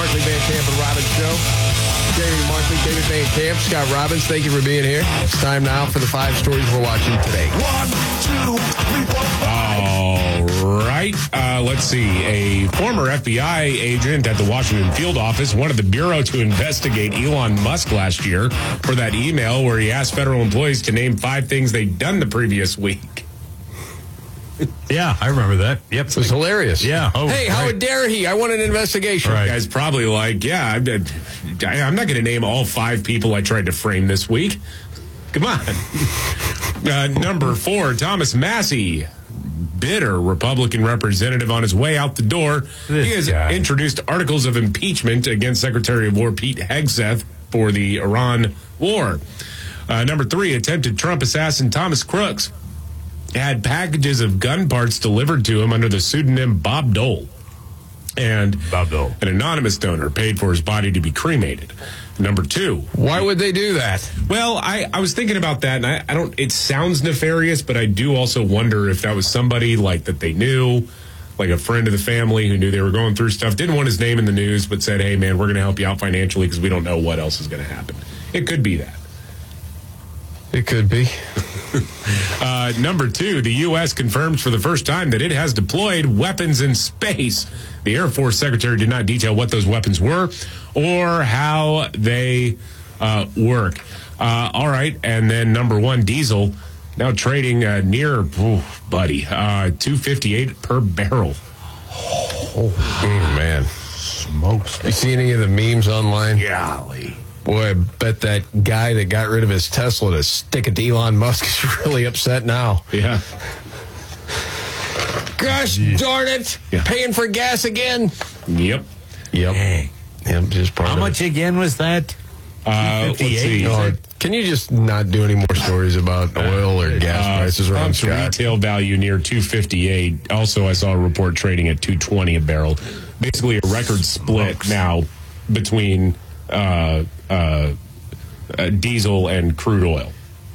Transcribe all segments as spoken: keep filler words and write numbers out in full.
Markley, Van Camp, and Robbins Show. Jamie Markley, David Van Camp, Scott Robbins, thank you for being here. It's time now for the five stories we're watching today. One, two, three, four, five. All right. Uh, let's see. A former F B I agent at the Washington field office wanted the Bureau to investigate Elon Musk last year for that email where he asked federal employees to name five things they'd done the previous week. Yeah, I remember that. Yep. It was hilarious. Yeah. Oh, hey, how right. dare he? I want an investigation. Right. The guy's probably like, yeah, I'm, I'm not going to name all five people I tried to frame this week. Come on. uh, number four, Thomas Massey, bitter Republican representative on his way out the door. This he has guy. introduced articles of impeachment against Secretary of War Pete Hegseth for the Iran war. Uh, number three, attempted Trump assassin Thomas Crooks had packages of gun parts delivered to him under the pseudonym Bob Dole. And Bob Dole. an anonymous donor paid for his body to be cremated. Number two. Why would they do that? Well, I, I was thinking about that, and I, I don't, it sounds nefarious, but I do also wonder if that was somebody like that they knew, like a friend of the family who knew they were going through stuff, didn't want his name in the news, but said, hey, man, we're going to help you out financially because we don't know what else is going to happen. It could be that. It could be. Uh, number two, the U S confirms for the first time that it has deployed weapons in space. The Air Force Secretary did not detail what those weapons were or how they uh, work. Uh, all right, and then number one, diesel, now trading uh, near, ooh, buddy, uh, two fifty-eight per barrel. Oh, man. Smokes. You see any of the memes online? Golly. Boy, I bet that guy that got rid of his Tesla to stick it to Elon Musk is really upset now. Yeah. Gosh darn it. Yeah. Paying for gas again. Yep. Yep. Dang. Yep, just part How of much it. again was that? Uh, let's see. Oh, can you just not do any more stories about oil or gas Uh, prices around Trump's Scott? retail value near two fifty-eight. Also, I saw a report trading at two twenty a barrel. Basically, a record split Smokes. now between uh, uh, uh, diesel and crude oil.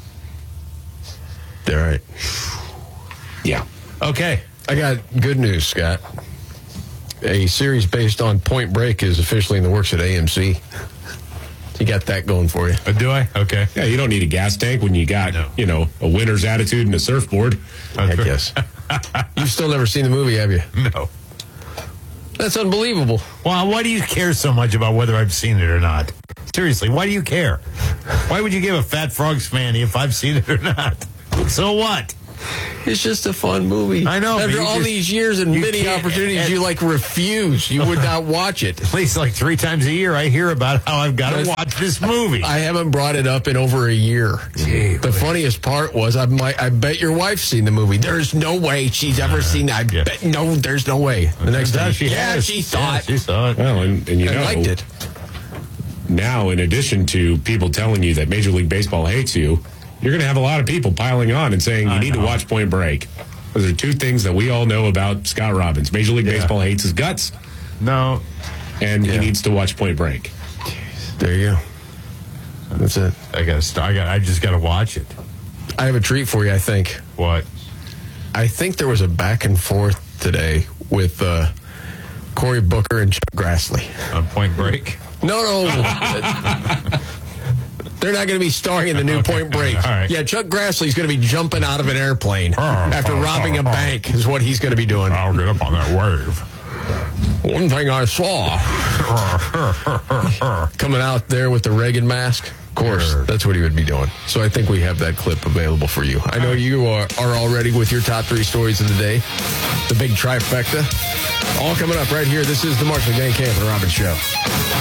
All right. Yeah. Okay. I got good news, Scott. A series based on Point Break is officially in the works at A M C. You got that going for you. Uh, do I? Okay. Yeah, you don't need a gas tank when you got, No. you know, a winner's attitude and a surfboard. Heck yes. You've still never seen the movie, have you? No. That's unbelievable. Well, why do you care so much about whether I've seen it or not? Seriously, why do you care? Why would you give a Fat Frogs fan if I've seen it or not? So what? It's just a fun movie. I know, but After you all just- these years and you many can't- opportunities, and- you like refuse. You would not watch it. At least like three times a year, I hear about how I've got to Yes. watch this movie. I haven't brought it up in over a year. Gee, the whiz. funniest part was I might, I bet your wife's seen the movie. There's no way she's ever seen it. I yeah. bet no, there's no way. The next time, she yeah, has. she saw Yeah, it. She saw it. Well, and, and you I know, liked it. now, in addition to people telling you that Major League Baseball hates you, you're going to have a lot of people piling on and saying you I need know. to watch Point Break. Those are two things that we all know about Scott Robbins. Major League Yeah. Baseball hates his guts, No. and Yeah. he needs to watch Point Break. There you go. That's it. I got to. I got. I just got to watch it. I have a treat for you, I think. What? I think there was a back and forth today with uh, Cory Booker and Chuck Grassley. On Point Break. No, no. They're not going to be starring in the new Okay. Point Break. All right. Yeah, Chuck Grassley's going to be jumping out of an airplane after robbing a bank is what he's going to be doing. I'll get up on that wave. One thing I saw coming out there with the Reagan mask. Of course, that's what he would be doing. So I think we have that clip available for you. I know you are, are already with your top three stories of the day. The big trifecta. All coming up right here. This is the Markley Van Camp and Robbins Show.